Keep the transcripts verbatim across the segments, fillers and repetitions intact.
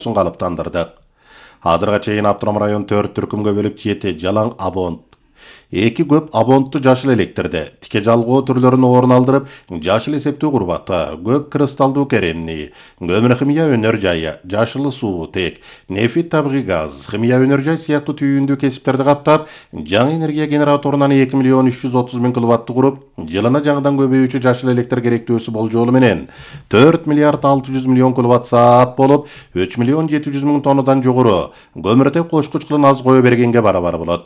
калыптандырдык. Азырга чейин Автоном район төрт түркүмгө бөлүп жети жалаң абонт, эки көп абонтту жашыл электрде, тике жалгоо түрлөрүн орун алдырып, жашыл эсептүү курбата, көп кристалдуу керемни, көмүр химия өнөр жайы, жашыл суу тек, нефит табигый газ, химия өнөр жай сыяктуу түйүндүү кесиптерди каптап, жаңы энергия генераторунан эки миллион үч жүз отуз миң киловаттты куруп, жылына жаңыдан көбөйүүчү жашыл электр керектөөсү болжолу менен төрт миллиард алты жүз миллион киловатт саат болуп, үч миллион жети жүз миң тоннадан жогору көмүртек кошкуч кылын аз кое бергенге барабар болот.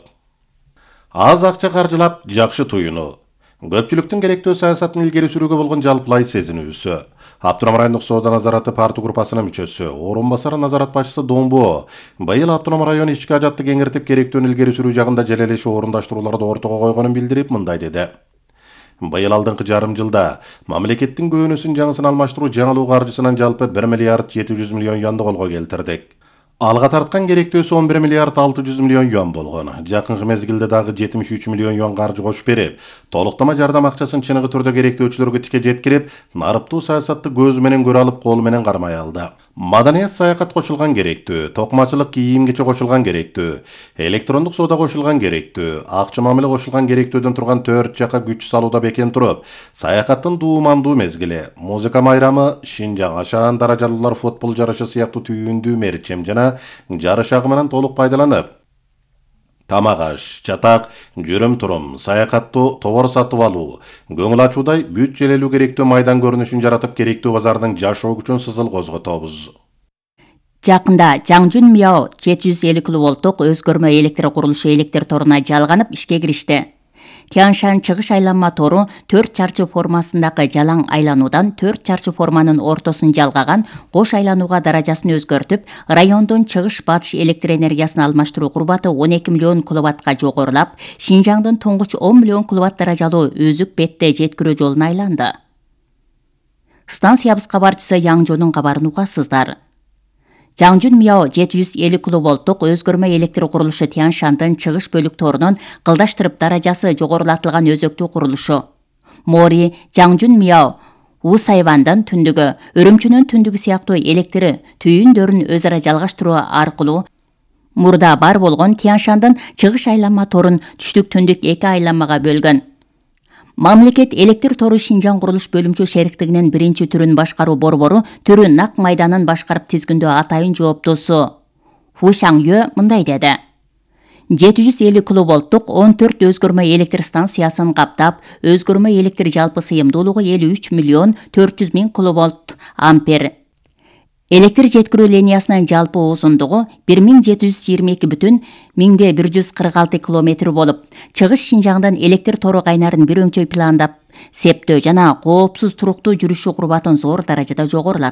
Аз акча каржылап, жакшы туюну. Көпчүлүктүн керектөө саясатын илгери сүрүүгө болгон жалпылай сезинүүсү. Автоном райондук соода назараты партия группасынын мүчөсү, орун басары назарат башчысы Домбо быйыл Автоном район ички ажатты кеңиртип керектөөнү илгери сүрүү жагында желелешүү орундаштырууларды ортого койгонун билдирип, мындай деди. Быйыл алдыңкы жарым жылда мамлекеттин көөнүсүн жаңысын алмаштыруу жаңылуу каржысынан жалпы бир миллиард жети жүз миллион юанды колго келтирдик. Алга тарткан керектөөсү он бир миллиард алты жүз миллион юан болгон. Жакынкы мезгилде дагы жетимиш үч миллион юан каржы кошуп берип, толуктама жардам акчасын чыныгы түрдө керектөөчүлөргө тике жеткирип, нарыптуу саясатты көзү менен көрө алып, колу менен кармай алды. Маданият саякат кошулган керектүү, токмачылык кийим кече кошулган керектүү, электрондук соода кошулган керектүү, акча мамиле кошулган керектөөдөн турган төрт жака күч салууда бекем туруп, саякаттын дуумандуу мезгили, музыка майрамы, Шинжаң ашаан даражалуулар футбол жарышы сыяктуу түйүндүү мерчем жана жарыш агымынан толук пайдаланып, тамак аш, чатак, жүрүм турум, саякаттуу товар сатып алуу, көңүл ачуудай бүт желелүү керектөө майдан көрүнүшүн жаратып керектүү базардын жашоо күчүн сызыл козготобуз. Жакында Жаңжун Мияо жети жүз элүү киловолттук өзгөрмө электр курулушу электр торуна жалганып ишке киришти. Тяншан чыгыш айланма тору төрт чарчы формасындагы жалаң айлануудан төрт чарчы форманын ортосун жалгаган кош айланууга даражасын өзгөртүп, райондун чыгыш-батыш электр энергиясын алмаштыруу курбаты он эки миллион киловаттка жогорулап, Шинжаңдын туңгуч он миллион киловатт даражалуу өзүк бетте жеткирүү жолуна айланды. Станциябыз кабарчысы Яңжонун кабарын угасыздар. Жаңжун Мияо жети жүз элүү киловолттук өзгөрмө электр курулушу Тяншандын чыгыш бөлүк торунун кылдаштырып даражасы жогорулатылган өзөктүү курулушу. Мори Жаңжун Мияо Усайвандын түндүгү, Өрөмчүнүн түндүгү сыяктуу электр түйүндөрүн өз ара жалгаштыруу аркылуу мурда бар болгон Тяншандын чыгыш айланма торун түштүк түндүк эки айланмага бөлгөн. Мамлекет электр тору Шинжаң курулуш бөлүмчө шериктигинин биринчи түрүн башкаруу борбору түрү нак майданын башкарып тизгиндөө атайын жооптуусу Ху Шаңйө мындай деди. жети жүз элүү киловолттук он төрт өзгөрмө электр станциясын каптап, өзгөрмө электр жалпы сыйымдуулугу элүү үч миллион төрт жүз миң киловолт ампер. Электр жеткирүү линиясынын жалпы узундугу бир миң жети жүз жыйырма эки бүтүн миңде бир жүз кырк алты километр болуп, чыгыш Шинжаңдан электр тору кайнарын бир өңчөй пландап, септөө жана коопсуз туруктуу жүрүшү курбатын зор даражада жогорулат.